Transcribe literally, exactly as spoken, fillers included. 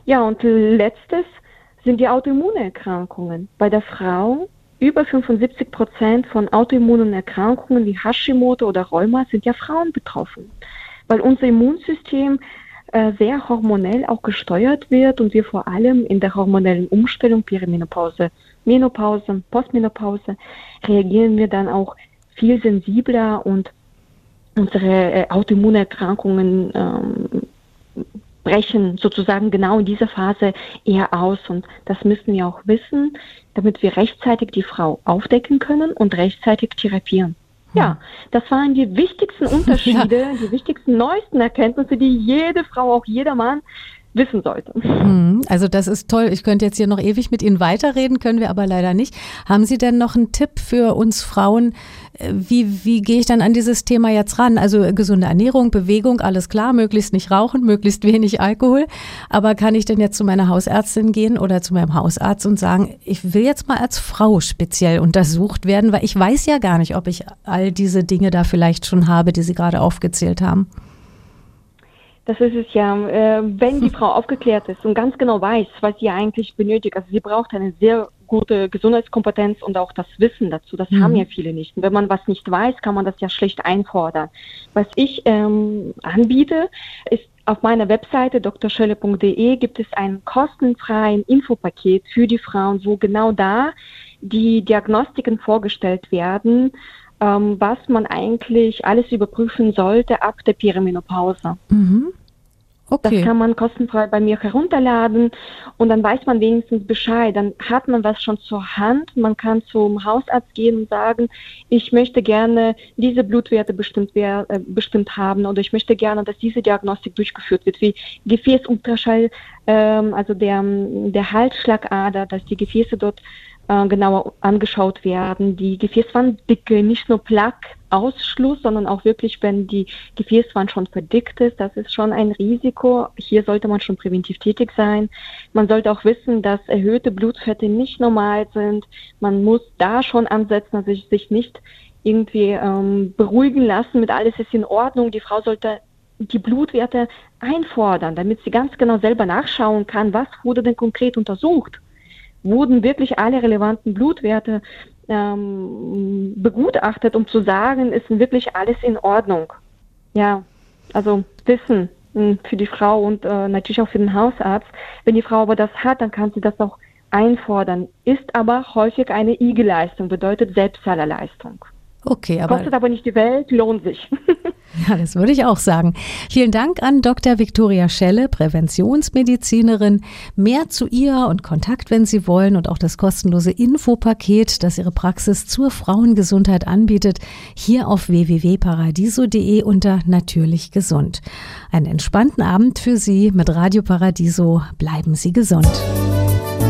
Ja, und letztes sind die Autoimmunerkrankungen. Bei der Frau über fünfundsiebzig Prozent von autoimmunen Erkrankungen wie Hashimoto oder Rheuma sind ja Frauen betroffen, weil unser Immunsystem äh, sehr hormonell auch gesteuert wird und wir vor allem in der hormonellen Umstellung, Perimenopause, Menopause, Postmenopause, reagieren wir dann auch viel sensibler und unsere äh, Autoimmunerkrankungen ähm, brechen sozusagen genau in dieser Phase eher aus. Und das müssen wir auch wissen, damit wir rechtzeitig die Frau aufdecken können und rechtzeitig therapieren. Ja, das waren die wichtigsten Unterschiede, ja. die wichtigsten neuesten Erkenntnisse, die jede Frau, auch jeder Mann wissen sollte. Also das ist toll. Ich könnte jetzt hier noch ewig mit Ihnen weiterreden, können wir aber leider nicht. Haben Sie denn noch einen Tipp für uns Frauen? Wie, wie gehe ich dann an dieses Thema jetzt ran? Also gesunde Ernährung, Bewegung, alles klar, möglichst nicht rauchen, möglichst wenig Alkohol. Aber kann ich denn jetzt zu meiner Hausärztin gehen oder zu meinem Hausarzt und sagen, ich will jetzt mal als Frau speziell untersucht werden, weil ich weiß ja gar nicht, ob ich all diese Dinge da vielleicht schon habe, die Sie gerade aufgezählt haben. Das ist es ja, äh, wenn die Frau aufgeklärt ist und ganz genau weiß, was sie eigentlich benötigt. Also sie braucht eine sehr gute Gesundheitskompetenz und auch das Wissen dazu. Das mhm. haben ja viele nicht. Und wenn man was nicht weiß, kann man das ja schlecht einfordern. Was ich ähm, anbiete, ist auf meiner Webseite d r schelle punkt d e gibt es ein kostenfreien Infopaket für die Frauen, wo genau da die Diagnostiken vorgestellt werden, ähm, was man eigentlich alles überprüfen sollte ab der Perimenopause. Mhm. Okay. Das kann man kostenfrei bei mir herunterladen und dann weiß man wenigstens Bescheid. Dann hat man was schon zur Hand. Man kann zum Hausarzt gehen und sagen, ich möchte gerne diese Blutwerte bestimmt, wer, äh, bestimmt haben oder ich möchte gerne, dass diese Diagnostik durchgeführt wird, wie Gefäßultraschall, ähm, also der, der Halsschlagader, dass die Gefäße dort äh, genauer angeschaut werden, die Gefäßwanddicke, nicht nur Plaque-Ausschluss, sondern auch wirklich, wenn die Gefäßwand schon verdickt ist, das ist schon ein Risiko. Hier sollte man schon präventiv tätig sein. Man sollte auch wissen, dass erhöhte Blutfette nicht normal sind. Man muss da schon ansetzen, also sich nicht irgendwie ähm, beruhigen lassen, mit alles ist in Ordnung. Die Frau sollte die Blutwerte einfordern, damit sie ganz genau selber nachschauen kann, was wurde denn konkret untersucht. Wurden wirklich alle relevanten Blutwerte ähm, begutachtet, um zu sagen, ist wirklich alles in Ordnung. Ja, also Wissen mh, für die Frau und äh, natürlich auch für den Hausarzt. Wenn die Frau aber das hat, dann kann sie das auch einfordern. Ist aber häufig eine I G E-Leistung, bedeutet Selbstzahlerleistung. Okay, aber kostet aber nicht die Welt, lohnt sich. Ja, das würde ich auch sagen. Vielen Dank an Doktor Viktoria Schelle, Präventionsmedizinerin. Mehr zu ihr und Kontakt, wenn Sie wollen, und auch das kostenlose Infopaket, das ihre Praxis zur Frauengesundheit anbietet, hier auf w w w punkt paradiso punkt d e unter Natürlich gesund. Einen entspannten Abend für Sie mit Radio Paradiso. Bleiben Sie gesund.